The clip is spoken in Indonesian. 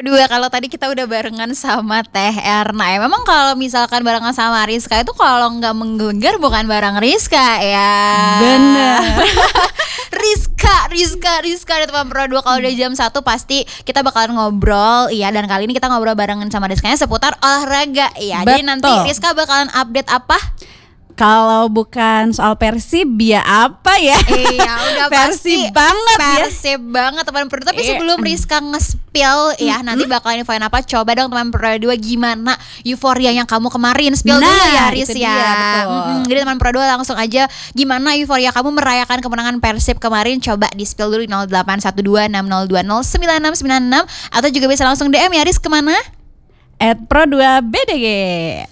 Pro 2, kalau tadi kita udah barengan sama Teh Erna ya. Memang kalau misalkan barengan sama Rizka itu kalau nggak menggenggar bukan barang Rizka ya. Bener. Rizka dari teman Pro 2. Kalau udah jam 1 pasti kita bakalan ngobrol ya. Dan kali ini kita ngobrol barengan sama Rizkanya seputar olahraga ya. Jadi nanti Rizka bakalan update apa? Kalau bukan soal Persib ya apa ya? Iya udah Persib pasti banget ya. Persib banget teman Pro 2. Tapi sebelum Rizka nge-spill ya nanti bakalan infoin apa, coba dong teman Pro 2 gimana euforia yang kamu kemarin. Spill dulu ya Riz ya. Jadi teman Pro 2 langsung aja, gimana euforia kamu merayakan kemenangan Persib kemarin? Coba di spill dulu di 081260209696 atau juga bisa langsung DM ya Riz, kemana? @pro2bdg.